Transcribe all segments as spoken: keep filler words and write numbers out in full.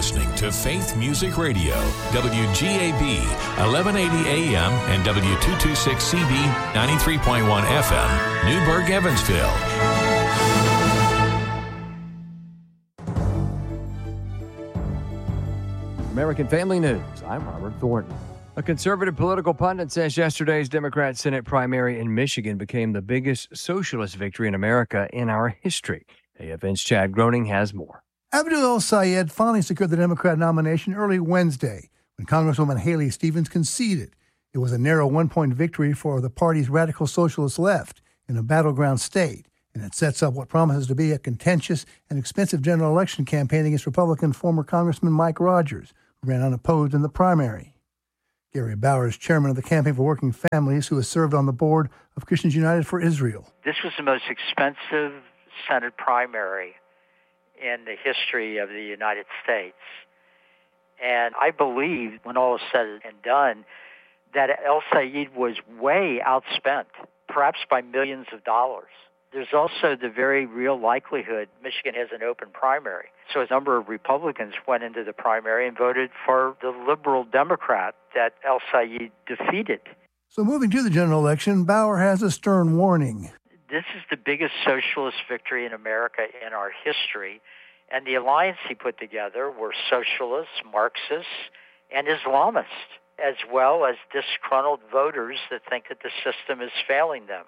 listening to Faith Music Radio, W G A B, eleven eighty A M and W two twenty-six C B, ninety-three point one F M, Newburgh, Evansville. American Family News, I'm Robert Thornton. A conservative political pundit says yesterday's Democrat Senate primary in Michigan became the biggest socialist victory in America in our history. A F N's Chad Groening has more. Abdul El-Sayed finally secured the Democrat nomination early Wednesday when Congresswoman Haley Stevens conceded. It was a narrow one-point victory for the party's radical socialist left in a battleground state, and it sets up what promises to be a contentious and expensive general election campaign against Republican former Congressman Mike Rogers, who ran unopposed in the primary. Gary Bauer is chairman of the Campaign for Working Families, who has served on the board of Christians United for Israel. This was the most expensive Senate primary in the history of the United States. And I believe, when all is said and done, that El-Sayed was way outspent, perhaps by millions of dollars. There's also the very real likelihood Michigan has an open primary. So a number of Republicans went into the primary and voted for the liberal Democrat that El-Sayed defeated. So moving to the general election, Bauer has a stern warning. This is the biggest socialist victory in America in our history. And the alliance he put together were socialists, Marxists, and Islamists, as well as disgruntled voters that think that the system is failing them.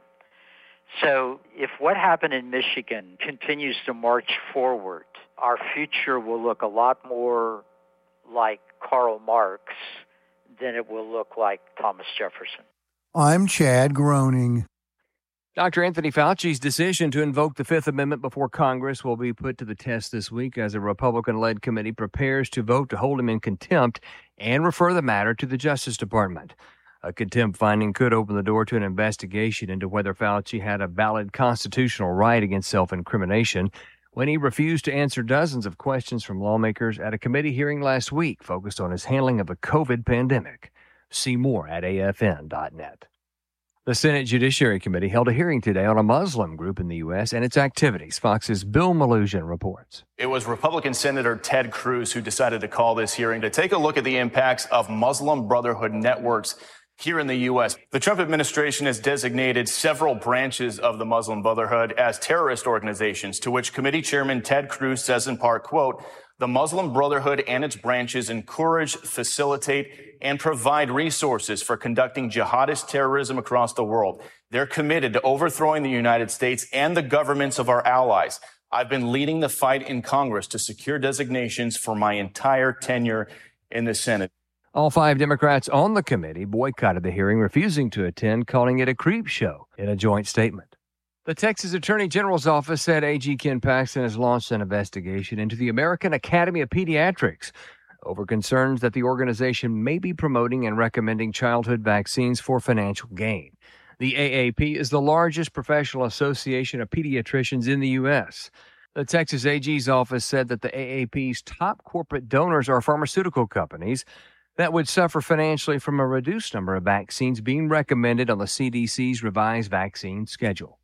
So if what happened in Michigan continues to march forward, our future will look a lot more like Karl Marx than it will look like Thomas Jefferson. I'm Chad Groening. Doctor Anthony Fauci's decision to invoke the Fifth Amendment before Congress will be put to the test this week as a Republican-led committee prepares to vote to hold him in contempt and refer the matter to the Justice Department. A contempt finding could open the door to an investigation into whether Fauci had a valid constitutional right against self-incrimination when he refused to answer dozens of questions from lawmakers at a committee hearing last week focused on his handling of the COVID pandemic. See more at A F N dot net. The Senate Judiciary Committee held a hearing today on a Muslim group in the U S and its activities. Fox's Bill Malugin reports. It was Republican Senator Ted Cruz who decided to call this hearing to take a look at the impacts of Muslim Brotherhood networks here in the U S. The Trump administration has designated several branches of the Muslim Brotherhood as terrorist organizations, to which Committee Chairman Ted Cruz says in part, quote, "The Muslim Brotherhood and its branches encourage, facilitate, and provide resources for conducting jihadist terrorism across the world. They're committed to overthrowing the United States and the governments of our allies. I've been leading the fight in Congress to secure designations for my entire tenure in the Senate." All five Democrats on the committee boycotted the hearing, refusing to attend, calling it a creep show in a joint statement. The Texas Attorney General's office said A G Ken Paxton has launched an investigation into the American Academy of Pediatrics over concerns that the organization may be promoting and recommending childhood vaccines for financial gain. The A A P is the largest professional association of pediatricians in the U S. The Texas A G's office said that the A A P's top corporate donors are pharmaceutical companies that would suffer financially from a reduced number of vaccines being recommended on the C D C's revised vaccine schedule.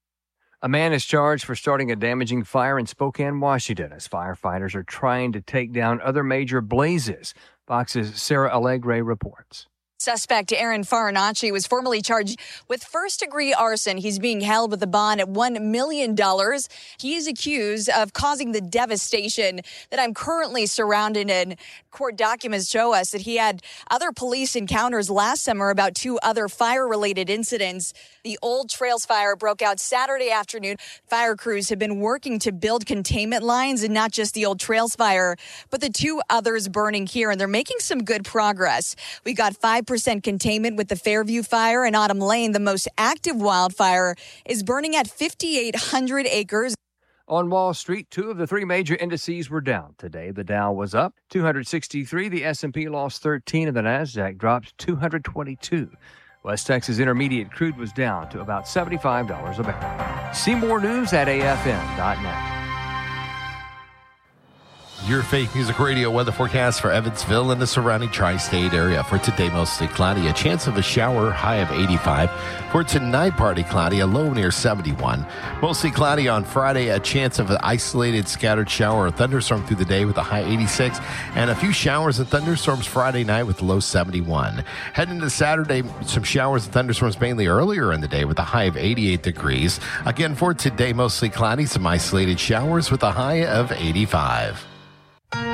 A man is charged for starting a damaging fire in Spokane, Washington, as firefighters are trying to take down other major blazes. Fox's Sarah Allegre reports. Suspect Aaron Farinacci was formally charged with first-degree arson. He's being held with a bond at one million dollars. He is accused of causing the devastation that I'm currently surrounded in. Court documents show us that he had other police encounters last summer about two other fire-related incidents. The Old Trails fire broke out Saturday afternoon. Fire crews have been working to build containment lines, and not just the Old Trails fire, but the two others burning here, and they're making some good progress. We got five percent containment with the Fairview fire, and Autumn Lane, the most active wildfire, is burning at fifty-eight hundred acres. On Wall Street, two of the three major indices were down today. The Dow was up two hundred sixty-three, the S and P lost thirteen, and the NASDAQ dropped two hundred twenty-two. West Texas Intermediate crude was down to about seventy-five dollars a barrel. See more news at A F N dot net. your Faith Music Radio weather forecast for Evansville and the surrounding tri-state area. For today, mostly cloudy, a chance of a shower, high of eighty-five. For tonight, partly cloudy, a low near seventy-one. Mostly cloudy on Friday, a chance of an isolated scattered shower or thunderstorm through the day with a high eighty-six. And a few showers and thunderstorms Friday night with a low seventy-one. Heading to Saturday, some showers and thunderstorms mainly earlier in the day with a high of eighty-eight degrees. Again, for today, mostly cloudy, some isolated showers with a high of eighty-five.